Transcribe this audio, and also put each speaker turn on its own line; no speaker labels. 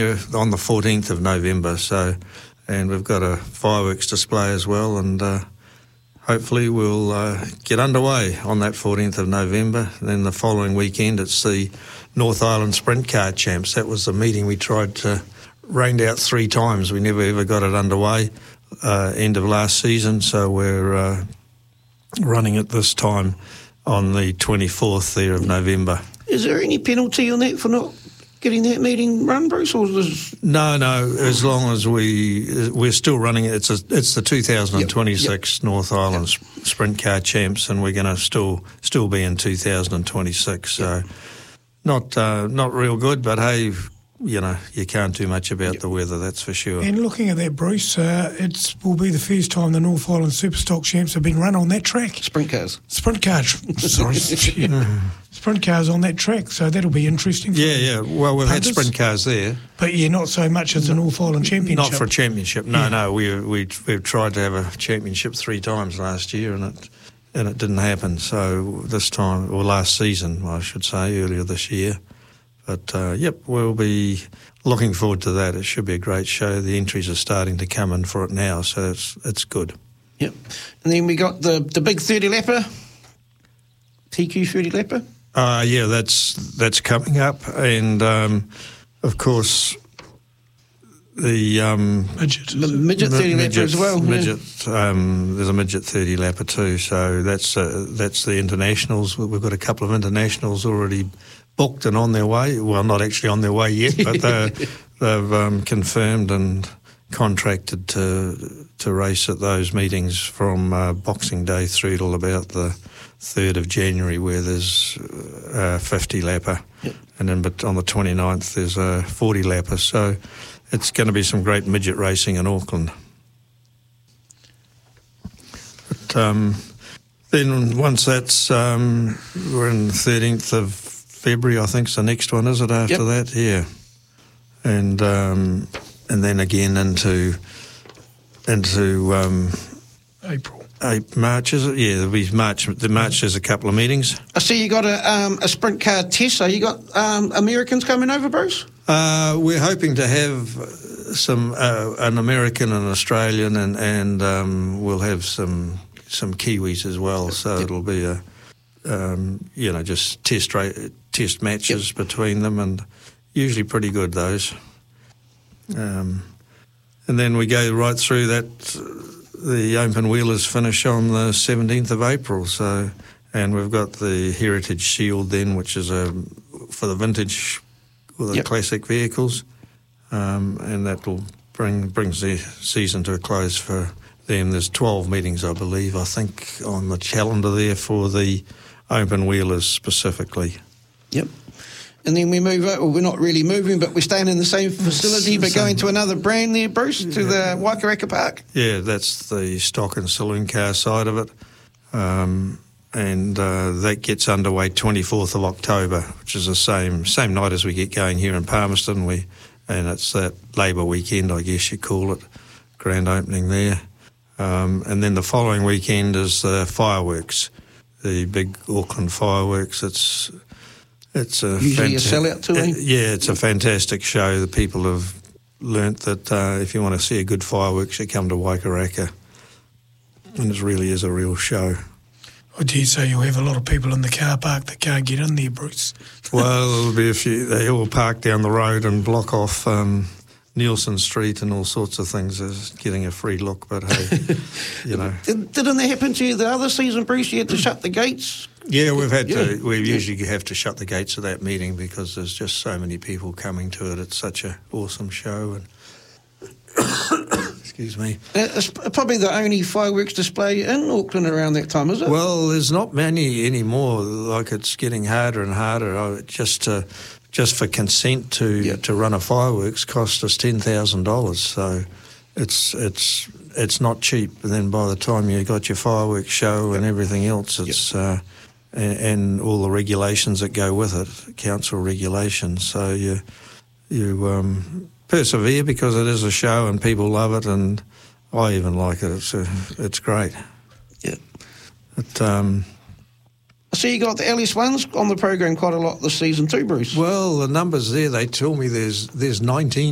there on the 14th of November, and we've got a fireworks display as well, and hopefully we'll get underway on that 14th of November. And then the following weekend it's the North Island Sprint Car Champs. That was the meeting we tried to rained out 3 times. We never ever got it underway end of last season, so we're running it this time on the 24th there of November.
Is there any penalty on that for not getting that meeting run, Bruce? Or
No, as long as we're still running it. It's the 2026 North Island Sprint Car Champs, and we're going to still be in 2026. So not real good, but hey, you know, you can't do much about the weather, that's for sure.
And looking at that, Bruce, it will be the first time the North Island Superstock Champs have been run on that track.
Sprint cars.
Sprint cars on that track, so that'll be interesting.
Yeah. Well, we've had sprint cars there,
but not so much as the North Island Championship.
Not for a championship. No. We've tried to have a championship 3 times last year, and it didn't happen. So this time, or last season, I should say, earlier this year. But, we'll be looking forward to that. It should be a great show. The entries are starting to come in for it now, so it's good.
Yep. And then we got the big 30-lapper, TQ 30-lapper.
That's coming up. And, of course, the
midget 30-lapper as well.
There's a midget 30-lapper too, so that's the internationals. We've got a couple of internationals already booked and on their way. Well, not actually on their way yet, but they've confirmed and contracted to race at those meetings from Boxing Day through till about the 3rd of January, where there's a 50-lapper. Yep. And then on the 29th there's a 40-lapper. So it's going to be some great midget racing in Auckland. But then once that's, we're in the 13th of February, I think, is the next one, is it, after that? Yeah. And then again into
April.
March, is it? Yeah, there'll be March. The March there's a couple of meetings.
I see you got a sprint car test. So you got Americans coming over, Bruce?
We're hoping to have some an American and Australian, and we'll have some Kiwis as well. So it'll be just test matches between them, and usually pretty good those. And then we go right through that. The Open Wheelers finish on the 17th of April, and we've got the Heritage Shield then, which is for the vintage or the classic vehicles, and that will brings the season to a close for them. There's 12 meetings, I think, on the calendar there for the Open Wheelers specifically.
Yep. And then we move out, well, we're not really moving, but we're staying in the same facility, but going to another brand there, Bruce, to the Waikaraka Park.
Yeah, that's the stock and saloon car side of it. And that gets underway 24th of October, which is the same night as we get going here in Palmerston. And it's that Labour weekend, I guess you call it, grand opening there. And then the following weekend is the fireworks, the big Auckland fireworks. It's
usually a sellout too, eh?
It's a fantastic show. The people have learnt that if you want to see a good fireworks, you come to Waikaraka. And it really is a real show.
I dare say you'll have a lot of people in the car park that can't get in there, Bruce.
Well, there'll be a few. They all park down the road and block off Nielsen Street and all sorts of things as getting a free look. But hey, you know.
Didn't that happen to you the other season, Bruce? You had to shut the gates?
Yeah, we've had to. We usually have to shut the gates of that meeting because there's just so many people coming to it. It's such an awesome show. And excuse me.
It's probably the only fireworks display in Auckland around that time, is it?
Well, there's not many anymore. Like, it's getting harder and harder. Just for consent to run a fireworks cost us $10,000. So it's not cheap. And then by the time you got your fireworks show and everything else, it's and all the regulations that go with it, council regulations. So you persevere because it is a show and people love it, and I even like it. It's great.
Yeah.
But,
I see you got the LS1s on the program quite a lot this season too, Bruce.
Well, the numbers there, they tell me there's 19